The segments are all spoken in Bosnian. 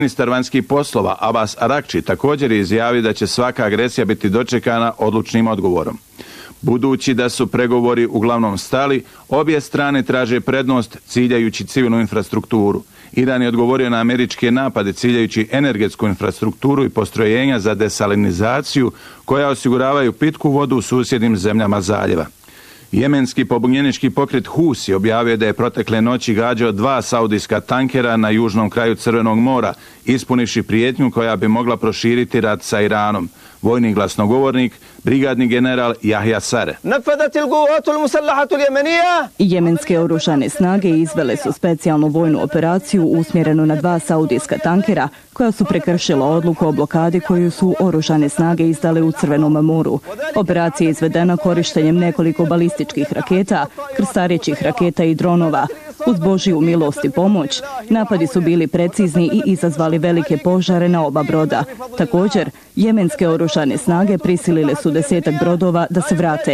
Ministar vanjskih poslova Abbas Arakči također je izjavio da će svaka agresija biti dočekana odlučnim odgovorom. Budući da su pregovori uglavnom stali, obje strane traže prednost ciljajući civilnu infrastrukturu. Iran je odgovorio na američke napade ciljajući energetsku infrastrukturu i postrojenja za desalinizaciju koja osiguravaju pitku vodu u susjednim zemljama zaljeva. Jemenski pobunjenički pokret Husi objavio da je protekle noći gađao 2 saudijska tankera na južnom kraju Crvenog mora, ispunivši prijetnju koja bi mogla proširiti rat sa Iranom. Vojni glasnogovornik, brigadni general Jahja Sare. Jemenske oružane snage izvele su specijalnu vojnu operaciju usmjerenu na 2 saudijska tankera koja su prekršila odluku o blokadi koju su oružane snage izdale u Crvenom moru. Operacija je izvedena korištenjem nekoliko balističkih raketa, krstarećih raketa i dronova. Uz Božiju milost i pomoć, napadi su bili precizni i izazvali velike požare na oba broda. Također, jemenske oružane snage prisilile su 10 brodova da se vrate.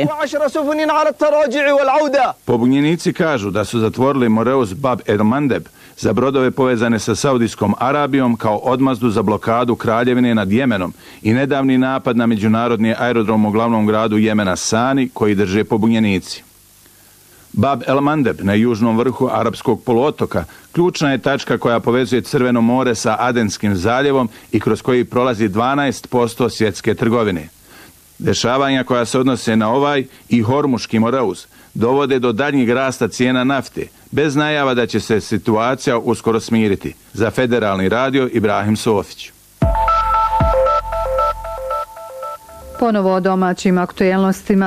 Pobunjenici kažu da su zatvorili Moreus Bab el Mandeb za brodove povezane sa Saudijskom Arabijom kao odmazdu za blokadu kraljevine nad Jemenom i nedavni napad na međunarodni aerodrom u glavnom gradu Jemena Sani koji drže pobunjenici. Bab el Mandeb na južnom vrhu Arapskog poluotoka ključna je tačka koja povezuje Crveno more sa Adenskim zaljevom i kroz koji prolazi 12% svjetske trgovine. Dešavanja koja se odnose na ovaj i Hormuški Moreus dovode do daljnjeg rasta cijena nafte, bez najava da će se situacija uskoro smiriti. Za Federalni radio Ibrahim Sofić. Ponovo o domaćim aktuelnostima.